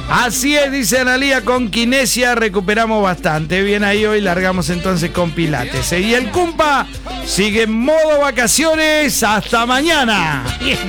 Así es, dice Analía, con Kinesia recuperamos bastante. Bien ahí, hoy largamos entonces con Pilates. Y el Cumpa sigue en modo vacaciones hasta mañana. Bien.